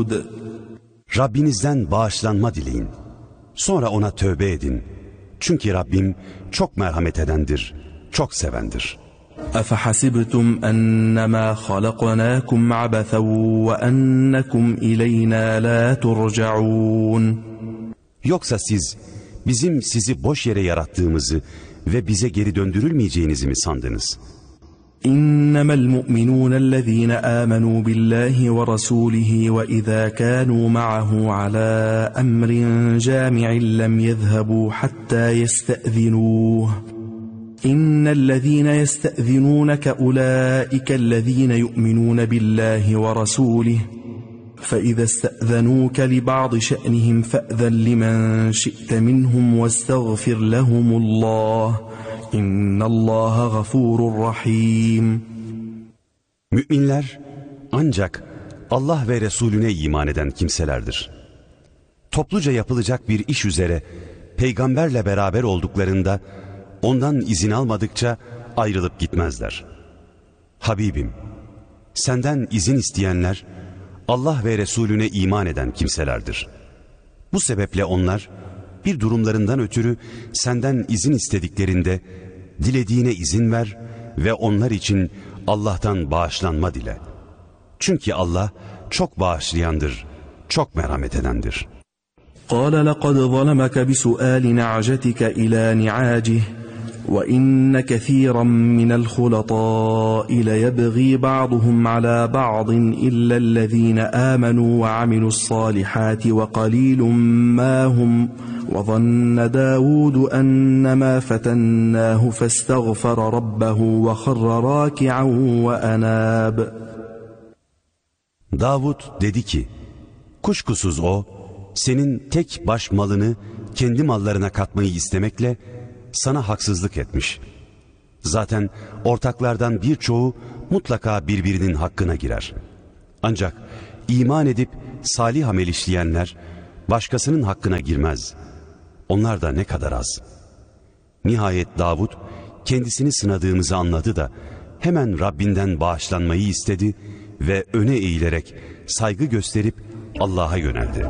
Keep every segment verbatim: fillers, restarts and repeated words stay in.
ودود. Rabbinizden bağışlanma dileyin. Sonra ona tövbe edin. Çünkü Rabbim çok merhamet edendir, çok sevendir. أفحسبتم أنما خلقناكم عبثا وأنكم إلينا لا ترجعون. Yoksa siz bizim sizi boş yere yarattığımızı ve bize geri döndürülmeyeceğinizi mi sandınız? إنما المؤمنون الذين آمنوا بالله ورسوله وإذا كانوا معه على أمر جامع لم يذهبوا حتى يستأذنوه إن الذين يستأذنونك أولئك الذين يؤمنون بالله ورسوله فإذا استأذنوك لبعض شأنهم فأذن لمن شئت منهم واستغفر لهم الله إن الله غفور رحيم. Müminler ancak Allah ve Resulüne iman eden kimselerdir. Topluca yapılacak bir iş üzere peygamberle beraber olduklarında ondan izin almadıkça ayrılıp gitmezler. Habibim, senden izin isteyenler Allah ve Resulüne iman eden kimselerdir. Bu sebeple onlar bir durumlarından ötürü senden izin istediklerinde dilediğine izin ver ve onlar için Allah'tan bağışlanma dile. Çünkü Allah çok bağışlayandır, çok merhamet edendir. قال لقد ظلمك بسؤال نعجتك إلى نعاجه وإن كثيرا من الخلطاء ليبغي بعضهم على بعض إلا الذين آمنوا وعملوا الصالحات وقليل ما هم وظن داود أنما فتناه فاستغفر ربه وخر راكعا وأناب. Davud dedi ki, kuşkusuz o, senin tek baş malını kendi mallarına katmayı istemekle sana haksızlık etmiş. Zaten ortaklardan birçoğu mutlaka birbirinin hakkına girer. Ancak iman edip salih amel işleyenler başkasının hakkına girmez. Onlar da ne kadar az. Nihayet Davud kendisini sınadığımızı anladı da hemen Rabbinden bağışlanmayı istedi ve öne eğilerek saygı gösterip Allah'a yöneldi.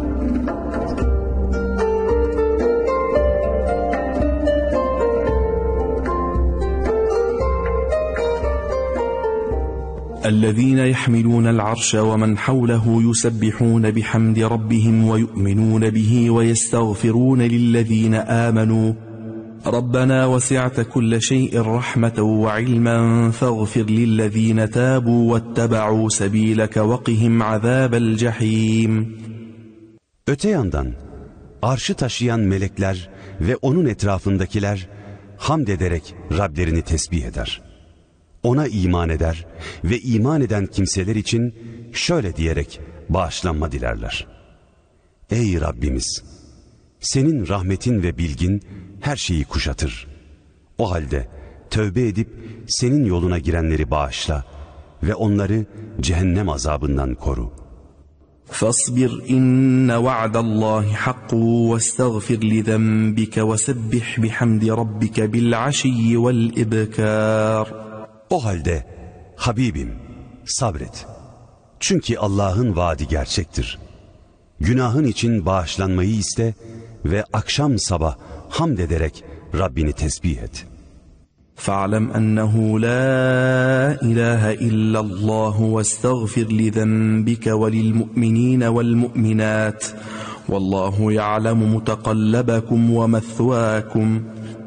الذين يحملون العرش ومن حوله يسبحون بحمد ربهم ويؤمنون به ويستغفرون للذين آمنوا ربنا وسعت كل شيء رحمة وعلما فاغفر للذين تابوا واتبعوا سبيلك وقهم عذاب الجحيم. Öte yandan arşı taşıyan melekler ve onun etrafındakiler hamd ederek Rablerini tesbih eder. Ona iman eder ve iman eden kimseler için şöyle diyerek bağışlanma dilerler. Ey Rabbimiz! Senin rahmetin ve bilgin her şeyi kuşatır. O halde tövbe edip senin yoluna girenleri bağışla ve onları cehennem azabından koru. فاصبر إن وعد الله حق واستغفر لذنبك وسبح بحمد ربك بالعشي والإبكار. O halde Habibim sabret. Çünkü Allah'ın vaadi gerçektir. Günahın için bağışlanmayı iste ve akşam sabah hamd ederek Rabbini tesbih et. فَاعْلَمْ أَنَّهُ لَا إِلَٰهَ إِلَّا اللّٰهُ وَاسْتَغْفِرْ لِذَنْبِكَ وَلِلْمُؤْمِنِينَ وَالْمُؤْمِنَاتِ وَاللّٰهُ يَعْلَمُ مُتَقَلَّبَكُمْ وَمَثْوَاكُمْ.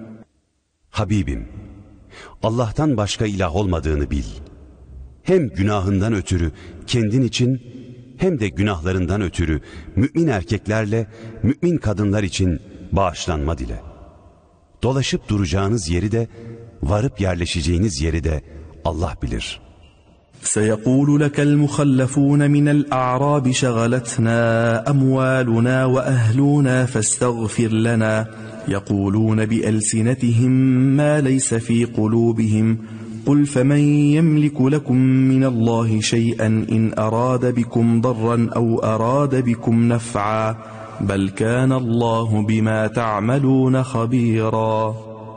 Habibim, Allah'tan başka ilah olmadığını bil. Hem günahından ötürü kendin için hem de günahlarından ötürü mümin erkeklerle mümin kadınlar için bağışlanma dile. Dolaşıp duracağınız yeri de varıp yerleşeceğiniz yeri de Allah bilir. سيقول لك المخلفون من الأعراب شغلتنا أموالنا وأهلنا فاستغفر لنا يقولون بألسنتهم ما ليس في قلوبهم قل فمن يملك لكم من الله شيئا إن أراد بكم ضرا أو أراد بكم نفعا بل كان الله بما تعملون خبيرا.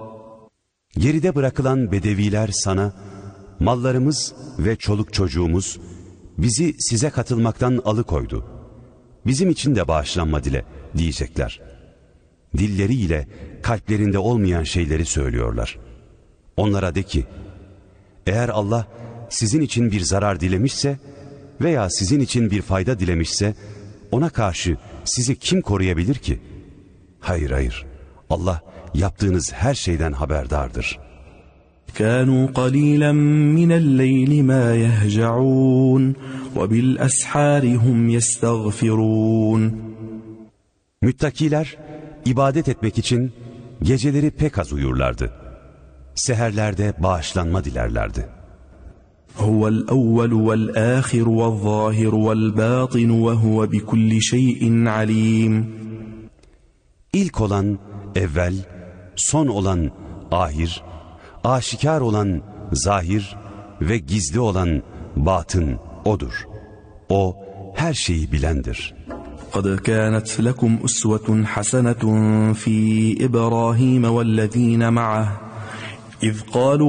Geride bırakılan bedeviler sana, mallarımız ve çoluk çocuğumuz bizi size katılmaktan alıkoydu. bizim için de bağışlanma dile diyecekler. Dilleriyle kalplerinde olmayan şeyleri söylüyorlar. Onlara de ki, eğer Allah sizin için bir zarar dilemişse veya sizin için bir fayda dilemişse ona karşı sizi kim koruyabilir ki? Hayır hayır, Allah yaptığınız her şeyden haberdardır. كانوا قليلا من الليل ما يهجعون وبالأسحار هم يستغفرون. Müttakiler ibadet etmek için geceleri pek az uyurlardı. Seherlerde bağışlanma dilerlerdi. هو الأول والآخر والظاهر والباطن وهو بكل شيء عليم. İlk olan evvel, son olan ahir, aşikar olan zahir ve gizli olan batın O'dur. O her şeyi bilendir. قد كانت لكم أسوة حسنة في إبراهيم والذين معه إذ قالوا